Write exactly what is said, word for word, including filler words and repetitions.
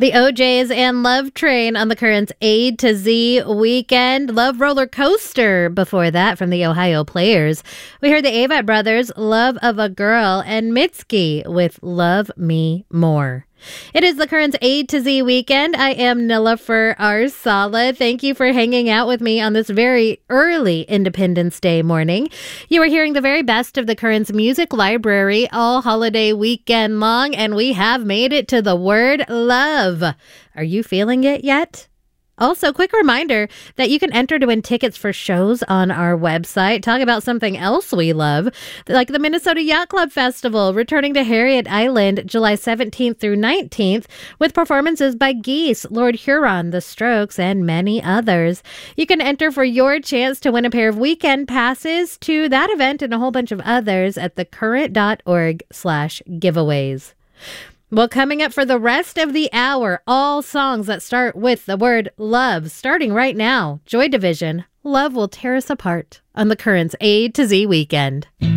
The O Js and Love Train on the Currents A to Z weekend. Love Roller Coaster before that from the Ohio Players. We heard the Avett Brothers, Love of a Girl, and Mitski with Love Me More. It is the Currents A to Z weekend. I am Nilofer Arsala. Thank you for hanging out with me on this very early Independence Day morning. You are hearing the very best of the Currents Music Library all holiday weekend long, and we have made it to the word love. Are you feeling it yet? Also, quick reminder that you can enter to win tickets for shows on our website. Talk about something else we love, like the Minnesota Yacht Club Festival, returning to Harriet Island July seventeenth through nineteenth, with performances by Geese, Lord Huron, The Strokes, and many others. You can enter for your chance to win a pair of weekend passes to that event and a whole bunch of others at thecurrent.org slash giveaways. Well, coming up for the rest of the hour, all songs that start with the word love. Starting right now, Joy Division, Love Will Tear Us Apart on the Currents A to Z weekend.